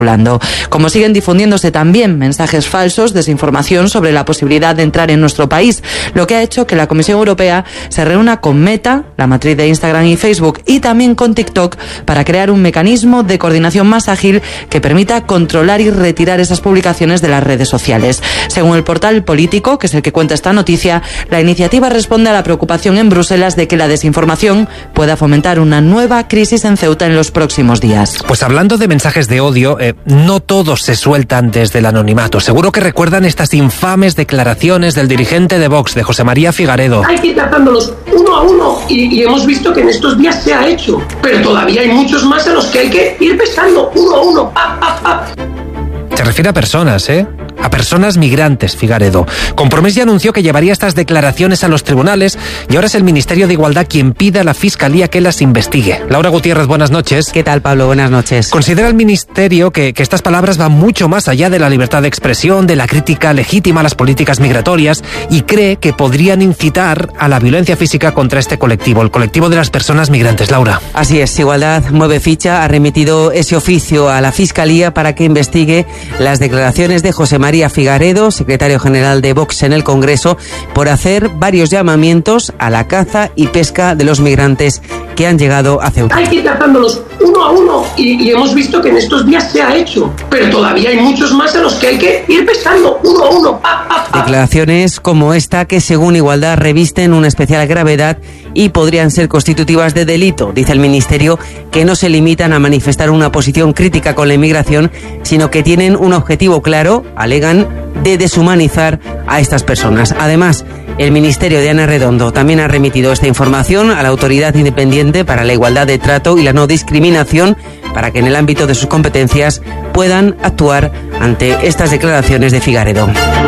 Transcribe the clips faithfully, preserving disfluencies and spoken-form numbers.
Como siguen difundiéndose también mensajes falsos, desinformación sobre la posibilidad de entrar en nuestro país, lo que ha hecho que la Comisión Europea se reúna con Meta, la matriz de Instagram y Facebook, y también con TikTok para crear un mecanismo de coordinación más ágil que permita controlar y retirar esas publicaciones de las redes sociales. Según el portal Político, que es el que cuenta esta noticia, la iniciativa responde a la preocupación en Bruselas de que la desinformación pueda fomentar una nueva crisis en Ceuta en los próximos días. Pues hablando de mensajes de odio, eh, no todos se sueltan desde el anonimato. Seguro que recuerdan estas infames declaraciones del dirigente de Vox, de José María Figaredo. Hay que ir tratándolos uno a uno y, y hemos visto que en estos días se ha hecho, pero todavía hay muchos más a los que hay que ir pescando uno a uno. Pa, pa, pa. Se refiere a personas, ¿eh? A personas migrantes, Figaredo. Compromís ya anunció que llevaría estas declaraciones a los tribunales y ahora es el Ministerio de Igualdad quien pide a la Fiscalía que las investigue. Laura Gutiérrez, buenas noches. ¿Qué tal, Pablo? Buenas noches. ¿Considera el Ministerio que, que estas palabras van mucho más allá de la libertad de expresión, de la crítica legítima a las políticas migratorias y cree que podrían incitar a la violencia física contra este colectivo, el colectivo de las personas migrantes? Laura. Así es, Igualdad mueve ficha, ha remitido ese oficio a la Fiscalía para que investigue las declaraciones de José María Figaredo, secretario general de Vox en el Congreso, por hacer varios llamamientos a la caza y pesca de los migrantes que han llegado a Ceuta. Hay que ir tratándolos uno a uno y, y hemos visto que en estos días se ha hecho, pero todavía hay muchos más a los que hay que ir pescando uno a uno. Pa, pa, pa. Declaraciones como esta que, según Igualdad, revisten una especial gravedad y podrían ser constitutivas de delito. Dice el Ministerio que no se limitan a manifestar una posición crítica con la inmigración, sino que tienen un objetivo claro, alegan, de deshumanizar a estas personas. Además, el Ministerio de Ana Redondo también ha remitido esta información a la Autoridad Independiente para la Igualdad de Trato y la No Discriminación para que en el ámbito de sus competencias puedan actuar ante estas declaraciones de Figaredo.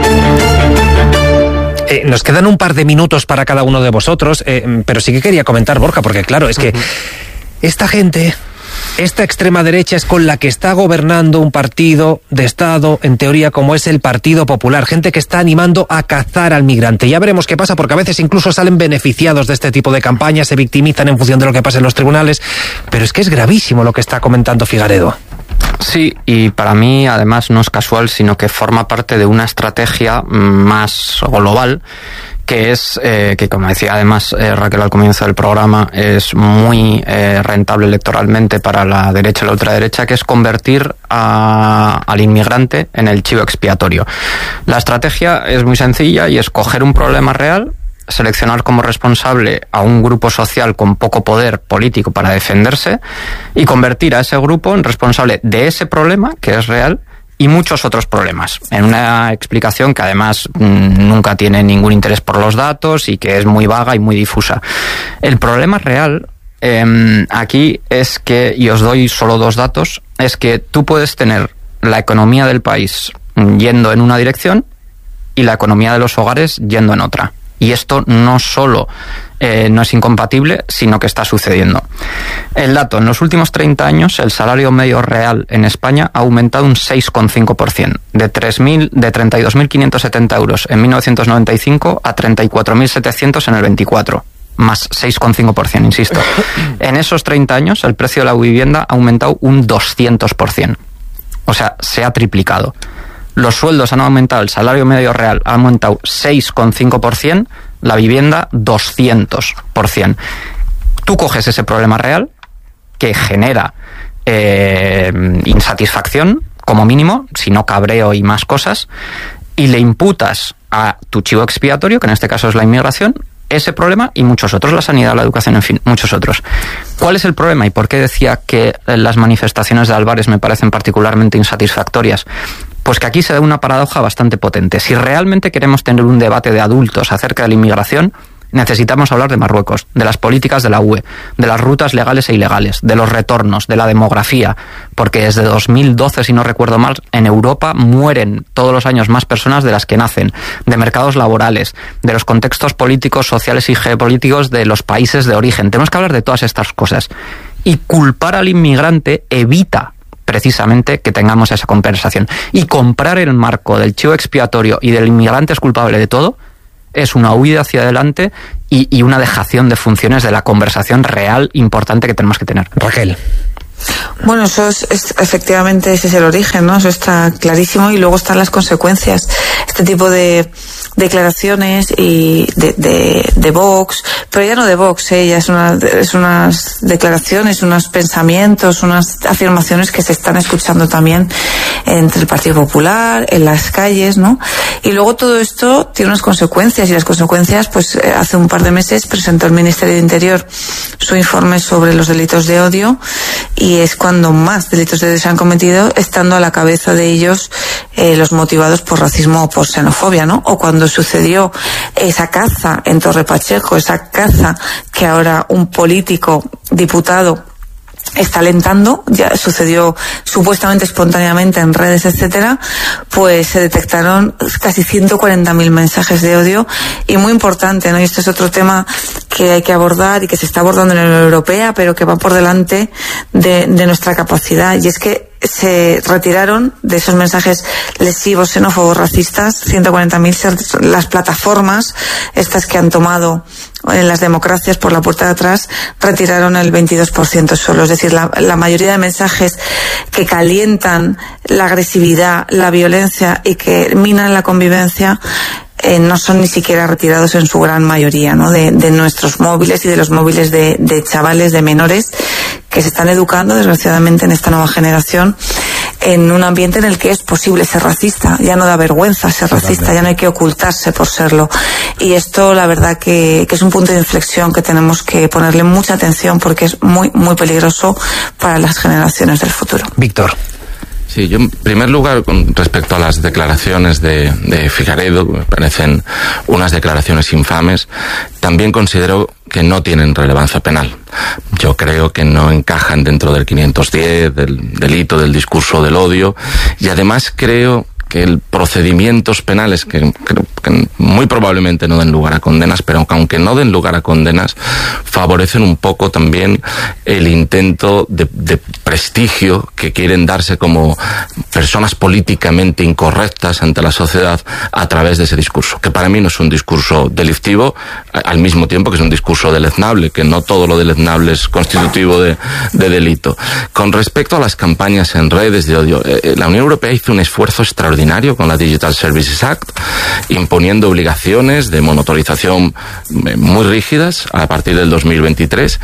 Eh, nos quedan un par de minutos para cada uno de vosotros, eh, pero sí que quería comentar, Borja, porque claro, es que uh-huh. esta gente... Esta extrema derecha es con la que está gobernando un partido de Estado, en teoría, como es el Partido Popular. Gente que está animando a cazar al migrante. Ya veremos qué pasa, porque a veces incluso salen beneficiados de este tipo de campañas, se victimizan en función de lo que pasa en los tribunales. Pero es que es gravísimo lo que está comentando Figaredo. Sí, y para mí además no es casual, sino que forma parte de una estrategia más global, que es, eh, que como decía además eh, Raquel al comienzo del programa, es muy eh, rentable electoralmente para la derecha y la ultraderecha, que es convertir a, al inmigrante en el chivo expiatorio. La estrategia es muy sencilla y es coger un problema real, seleccionar como responsable a un grupo social con poco poder político para defenderse y convertir a ese grupo en responsable de ese problema, que es real, y muchos otros problemas, en una explicación que además mmm, nunca tiene ningún interés por los datos y que es muy vaga y muy difusa. El problema real eh, aquí es que, y os doy solo dos datos, es que tú puedes tener la economía del país yendo en una dirección y la economía de los hogares yendo en otra. Y esto no solo eh, no es incompatible, sino que está sucediendo. El dato, en los últimos treinta años, el salario medio real en España ha aumentado un seis coma cinco por ciento, de, tres mil, de treinta y dos mil quinientos setenta euros en mil novecientos noventa y cinco a treinta y cuatro mil setecientos en el veinticuatro, más seis coma cinco por ciento, insisto. En esos treinta años, el precio de la vivienda ha aumentado un doscientos por ciento. O sea, se ha triplicado. Los sueldos han aumentado, el salario medio real ha aumentado seis coma cinco por ciento, la vivienda doscientos por ciento. Tú coges ese problema real que genera eh, insatisfacción, como mínimo, si no cabreo y más cosas, y le imputas a tu chivo expiatorio, que en este caso es la inmigración, ese problema y muchos otros, la sanidad, la educación, en fin, muchos otros. ¿Cuál es el problema y por qué decía que las manifestaciones de Álvarez me parecen particularmente insatisfactorias? Pues que aquí se da una paradoja bastante potente. Si realmente queremos tener un debate de adultos acerca de la inmigración, necesitamos hablar de Marruecos, de las políticas de la U E, de las rutas legales e ilegales, de los retornos, de la demografía, porque desde dos mil doce, si no recuerdo mal, en Europa mueren todos los años más personas de las que nacen, de mercados laborales, de los contextos políticos, sociales y geopolíticos de los países de origen. Tenemos que hablar de todas estas cosas. Y culpar al inmigrante evita precisamente que tengamos esa conversación. Y comprar el marco del chivo expiatorio y del inmigrante es culpable de todo es una huida hacia adelante y, y una dejación de funciones de la conversación real importante que tenemos que tener. Raquel. Bueno, eso es, es efectivamente ese es el origen, ¿no? Eso está clarísimo, y luego están las consecuencias. Este tipo de declaraciones y de, de, de Vox, pero ya no de Vox, ¿eh? Ya es, una, es unas declaraciones, unos pensamientos, unas afirmaciones que se están escuchando también entre el Partido Popular, en las calles, ¿no? Y luego todo esto tiene unas consecuencias, y las consecuencias, pues hace un par de meses presentó el Ministerio de Interior su informe sobre los delitos de odio, y es cuando más delitos de odio se han cometido, estando a la cabeza de ellos eh, los motivados por racismo o por xenofobia, ¿no? O cuando sucedió esa caza en Torre Pacheco, esa caza que ahora un político, diputado, está alentando, ya sucedió supuestamente espontáneamente en redes, etcétera, pues se detectaron casi ciento cuarenta mil mensajes de odio, y muy importante, ¿no? Y este es otro tema que hay que abordar y que se está abordando en la Unión Europea, pero que va por delante de, de nuestra capacidad, y es que se retiraron de esos mensajes lesivos, xenófobos, racistas, ciento cuarenta mil, las plataformas, estas que han tomado en las democracias por la puerta de atrás, retiraron el veintidós por ciento solo. Es decir, la, la mayoría de mensajes que calientan la agresividad, la violencia y que minan la convivencia, Eh, no son ni siquiera retirados en su gran mayoría, ¿no? De, de nuestros móviles y de los móviles de, de chavales, de menores, que se están educando, desgraciadamente, en esta nueva generación, en un ambiente en el que es posible ser racista. Ya no da vergüenza ser racista, ya no hay que ocultarse por serlo. Y esto, la verdad, que, que es un punto de inflexión que tenemos que ponerle mucha atención, porque es muy, muy peligroso para las generaciones del futuro. Víctor. Sí, yo en primer lugar, con respecto a las declaraciones de, de Figaredo, me parecen unas declaraciones infames, también considero que no tienen relevancia penal. Yo creo que no encajan dentro del quinientos diez, del delito del discurso del odio, y además creo que el procedimientos penales que, que, que muy probablemente no den lugar a condenas, pero aunque no den lugar a condenas, favorecen un poco también el intento de, de prestigio que quieren darse como personas políticamente incorrectas ante la sociedad a través de ese discurso, que para mí no es un discurso delictivo, al mismo tiempo que es un discurso deleznable, que no todo lo deleznable es constitutivo de, de delito. Con respecto a las campañas en redes de odio, eh, la Unión Europea hizo un esfuerzo extraordinario con la Digital Services Act, imponiendo obligaciones de monitorización muy rígidas a partir del dos mil veintitrés,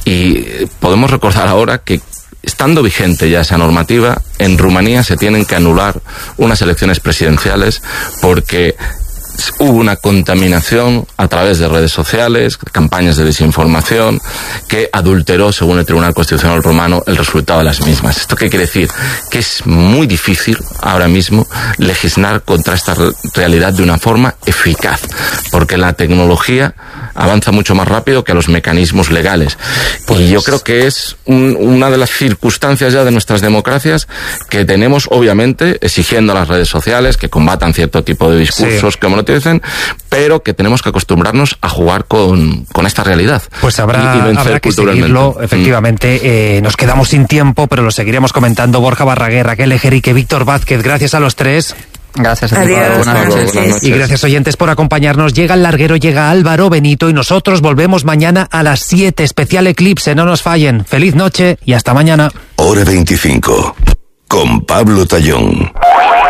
y podemos recordar ahora que, estando vigente ya esa normativa, en Rumanía se tienen que anular unas elecciones presidenciales porque hubo una contaminación a través de redes sociales, campañas de desinformación, que adulteró, según el Tribunal Constitucional Rumano, el resultado de las mismas. ¿Esto qué quiere decir? Que es muy difícil ahora mismo legislar contra esta realidad de una forma eficaz, porque la tecnología avanza mucho más rápido que los mecanismos legales. Pues... Y yo creo que es un, una de las circunstancias ya de nuestras democracias que tenemos, obviamente, exigiendo a las redes sociales que combatan cierto tipo de discursos, sí, que monoticen, pero que tenemos que acostumbrarnos a jugar con, con esta realidad. Pues habrá, y, y habrá que seguirlo, efectivamente. Mm. Eh, nos quedamos sin tiempo, pero lo seguiremos comentando. Borja Barraguer, Raquel Ejerique, Víctor Vázquez, gracias a los tres. Gracias a ti. Adiós, buenas noches. buenas noches. Y gracias, oyentes, por acompañarnos. Llega el larguero, llega Álvaro Benito, y nosotros volvemos mañana a las siete. Especial Eclipse, no nos fallen. Feliz noche y hasta mañana. Hora veinticinco, con Pablo Tallón.